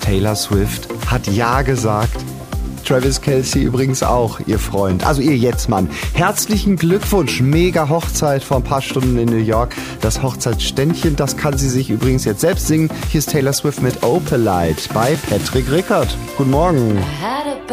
Taylor Swift hat Ja gesagt. Travis Kelce übrigens auch, ihr Freund, also ihr Jetzt-Mann. Herzlichen Glückwunsch, mega Hochzeit vor ein paar Stunden in New York. Das Hochzeitsständchen, das kann sie sich übrigens jetzt selbst singen. Hier ist Taylor Swift mit Opalite bei Patrick Rickert. Guten Morgen.